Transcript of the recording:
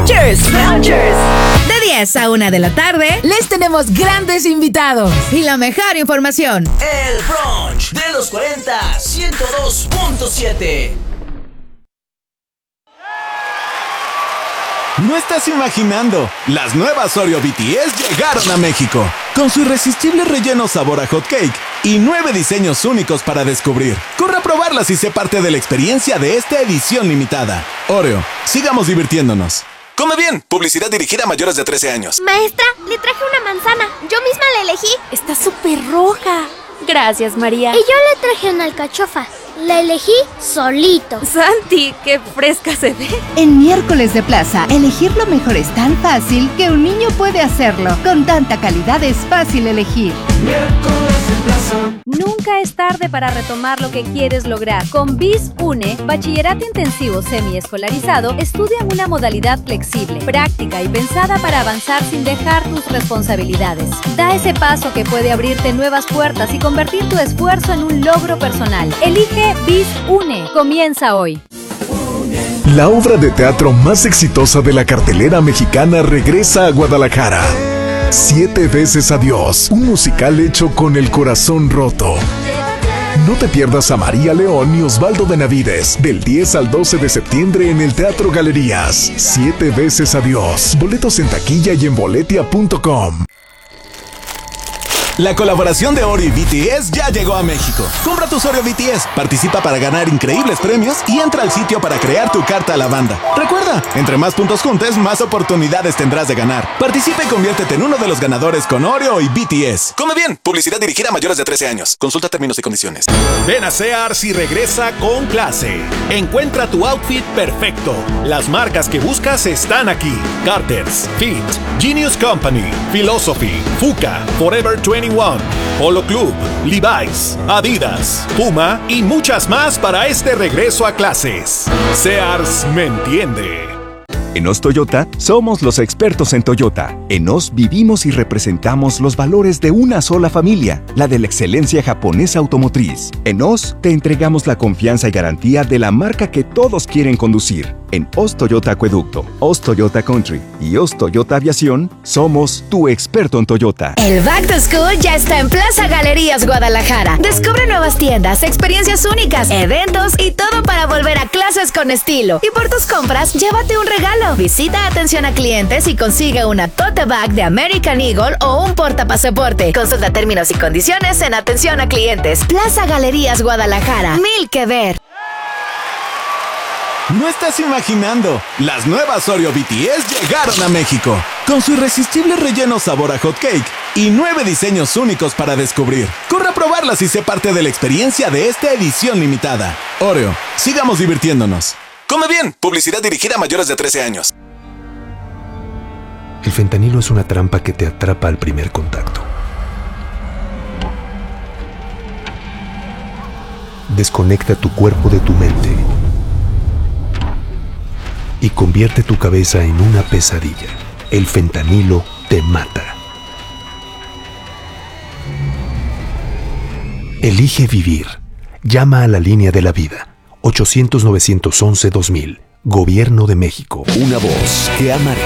Crunchers. De 10 a 1 de la tarde, les tenemos grandes invitados y la mejor información. El brunch de los 40, 102.7. No estás imaginando, las nuevas Oreo BTS llegaron a México, con su irresistible relleno sabor a hot cake y 9 diseños únicos para descubrir. Corre a probarlas y sé parte de la experiencia de esta edición limitada. Oreo, sigamos divirtiéndonos. Come bien, publicidad dirigida a mayores de 13 años. Maestra, le traje una manzana, yo misma la elegí. Está súper roja. Gracias, María. Y yo le traje una alcachofa. La elegí solito. Santi, qué fresca se ve. En Miércoles de Plaza, elegir lo mejor es tan fácil que un niño puede hacerlo. Con tanta calidad es fácil elegir. Miércoles de Plaza. Nunca es tarde para retomar lo que quieres lograr. Con BIS UNE, Bachillerato Intensivo Semiescolarizado, estudia en una modalidad flexible, práctica y pensada para avanzar sin dejar tus responsabilidades. Da ese paso que puede abrirte nuevas puertas y convertir tu esfuerzo en un logro personal. Elige BIS UNE. Comienza hoy. La obra de teatro más exitosa de la cartelera mexicana regresa a Guadalajara. 7 veces adiós, un musical hecho con el corazón roto. No te pierdas a María León y Osvaldo Benavides del 10 al 12 de septiembre en el Teatro Galerías. 7 veces adiós. Boletos en taquilla y en boletia.com. La colaboración de Oreo y BTS ya llegó a México. Compra tus Oreo BTS, participa para ganar increíbles premios y entra al sitio para crear tu carta a la banda. Recuerda, entre más puntos juntes, más oportunidades tendrás de ganar. Participa y conviértete en uno de los ganadores con Oreo y BTS. Come bien, publicidad dirigida a mayores de 13 años. Consulta términos y condiciones. Ven a Sears y regresa con clase. Encuentra tu outfit perfecto. Las marcas que buscas están aquí. Carter's, Fit, Genius Company, Philosophy, Fuka, Forever 21, Polo Club, Levi's, Adidas, Puma y muchas más para este regreso a clases. Sears me entiende. En Oz Toyota somos los expertos en Toyota. En Oz vivimos y representamos los valores de una sola familia, la de la excelencia japonesa automotriz. En Oz te entregamos la confianza y garantía de la marca que todos quieren conducir. En Oz Toyota Acueducto, Oz Toyota Country y Oz Toyota Aviación, somos tu experto en Toyota. El Back to School ya está en Plaza Galerías Guadalajara. Descubre nuevas tiendas, experiencias únicas, eventos y todo para volver a clases con estilo. Y por tus compras, llévate un regalo. Visita atención a clientes y consigue una tote bag de American Eagle o un portapasaporte. Consulta términos y condiciones en atención a clientes. Plaza Galerías Guadalajara. Mil que ver. No estás imaginando, las nuevas Oreo BTS llegaron a México, con su irresistible relleno sabor a hot cake y 9 diseños únicos para descubrir. Corre a probarlas y sé parte de la experiencia de esta edición limitada. Oreo, sigamos divirtiéndonos. Come bien, publicidad dirigida a mayores de 13 años. El fentanilo es una trampa que te atrapa al primer contacto. Desconecta tu cuerpo de tu mente y convierte tu cabeza en una pesadilla. El fentanilo te mata. Elige vivir. Llama a la línea de la vida. 800-911-2000. Gobierno de México. Una voz que ama